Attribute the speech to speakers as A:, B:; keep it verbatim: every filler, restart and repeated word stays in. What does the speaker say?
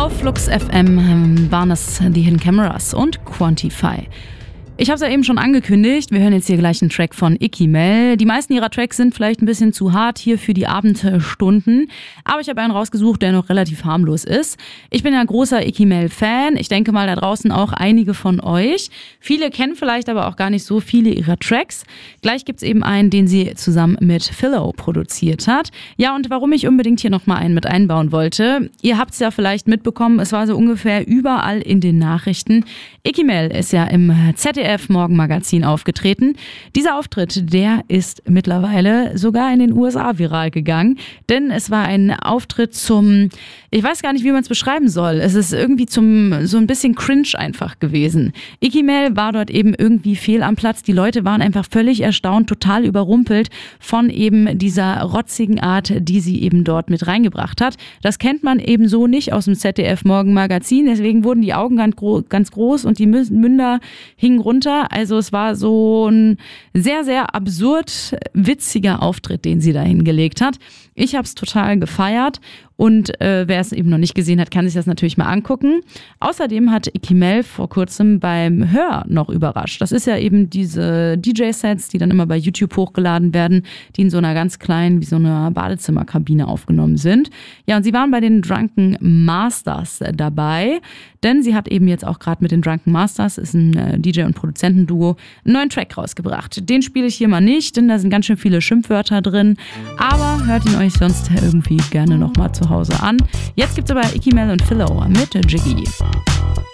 A: Auf Flux F M waren es die Hidden Cameras und Quantify. Ich habe es ja eben schon angekündigt, wir hören jetzt hier gleich einen Track von Icky Mel. Die meisten ihrer Tracks sind vielleicht ein bisschen zu hart hier für die Abendstunden, aber ich habe einen rausgesucht, der noch relativ harmlos ist. Ich bin ja ein großer Icky Mel-Fan, ich denke mal da draußen auch einige von euch. Viele kennen vielleicht aber auch gar nicht so viele ihrer Tracks. Gleich gibt's eben einen, den sie zusammen mit Philo produziert hat. Ja, und warum ich unbedingt hier nochmal einen mit einbauen wollte, ihr habt es ja vielleicht mitbekommen, es war so ungefähr überall in den Nachrichten. Icky Mel ist ja im Z D F Morgenmagazin aufgetreten. Dieser Auftritt, der ist mittlerweile sogar in den U S A viral gegangen, denn es war ein Auftritt zum, ich weiß gar nicht, wie man es beschreiben soll. Es ist irgendwie zum so ein bisschen cringe einfach gewesen. Icky Mel war dort eben irgendwie fehl am Platz. Die Leute waren einfach völlig erstaunt, total überrumpelt von eben dieser rotzigen Art, die sie eben dort mit reingebracht hat. Das kennt man eben so nicht aus dem Z D F Morgenmagazin. Deswegen wurden die Augen ganz, gro- ganz groß und die Münder hingen runter. Also es war so ein sehr, sehr absurd witziger Auftritt, den sie da hingelegt hat. Ich habe es total gefeiert und äh, wer es eben noch nicht gesehen hat, kann sich das natürlich mal angucken. Außerdem hat Icky Mel vor kurzem beim Hör noch überrascht. Das ist ja eben diese D J-Sets, die dann immer bei YouTube hochgeladen werden, die in so einer ganz kleinen, wie so einer Badezimmerkabine aufgenommen sind. Ja, und sie waren bei den Drunken Masters dabei, denn sie hat eben jetzt auch gerade mit den Drunken Masters, ist ein äh, D J- und Produzentenduo, einen neuen Track rausgebracht. Den spiele ich hier mal nicht, denn da sind ganz schön viele Schimpfwörter drin, aber hört ihn euch sonst irgendwie gerne nochmal zu Hause an. Jetzt gibt's aber Icky Mel und Philo mit Jiggy.